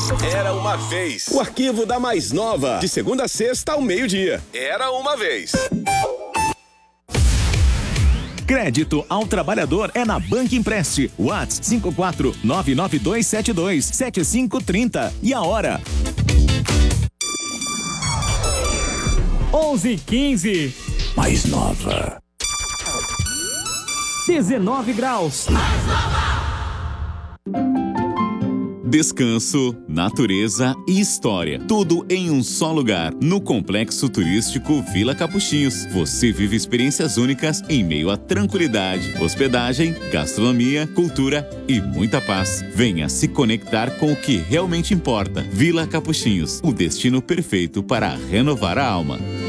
Era uma vez. O arquivo da Mais Nova, de segunda a sexta ao meio-dia. Era uma vez. Crédito ao trabalhador é na Banco Empreste. WhatsApp 54992727530. E a hora? 11h15. Mais Nova. 19 graus. Mais Nova. Descanso, natureza e história. Tudo em um só lugar. No Complexo Turístico Vila Capuchinhos. Você vive experiências únicas em meio à tranquilidade, hospedagem, gastronomia, cultura e muita paz. Venha se conectar com o que realmente importa. Vila Capuchinhos, o destino perfeito para renovar a alma.